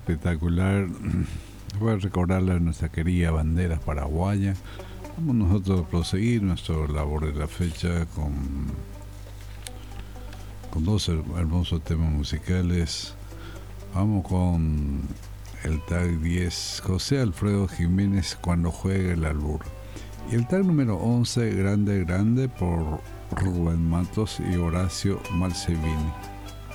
espectacular. Voy a recordarle a nuestra querida bandera paraguaya. Vamos nosotros a proseguir nuestro labor de la fecha con dos hermosos temas musicales. Vamos con el tag 10, José Alfredo Jiménez, Cuando juegue el albur. Y el tag número 11, Grande Grande, por Rubén Matos y Horacio Malcevini.